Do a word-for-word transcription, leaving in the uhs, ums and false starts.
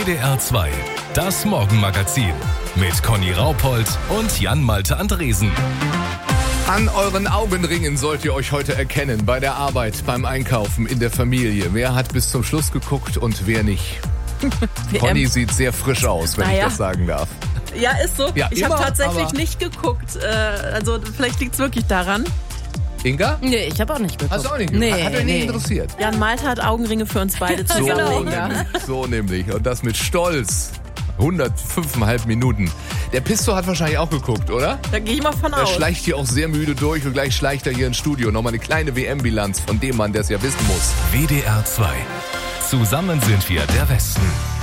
D R zwei, das Morgenmagazin mit Conny Raupold und Jan-Malte Andresen. An euren Augenringen sollt ihr euch heute erkennen, bei der Arbeit, beim Einkaufen, in der Familie. Wer hat bis zum Schluss geguckt und wer nicht? Conny sieht sehr frisch aus, wenn naja. ich das sagen darf. Ja, ist so. Ja, ich habe immer, tatsächlich aber- nicht geguckt. Äh, also vielleicht liegt es wirklich daran. Inga? Nee, ich habe auch nicht geguckt. Hast du auch nicht geguckt? Nee, Hat euch nee. nicht interessiert? Jan Malte hat Augenringe für uns beide So, zusammen. nämlich, so nämlich. Und das mit Stolz. hundertfünf Komma fünf Minuten. Der Pisto hat wahrscheinlich auch geguckt, oder? Da gehe ich mal von Er aus. schleicht hier auch sehr müde durch und gleich schleicht er hier ins Studio. Nochmal eine kleine W M-Bilanz von dem Mann, der es ja wissen muss. W D R zwei. Zusammen sind wir der Westen.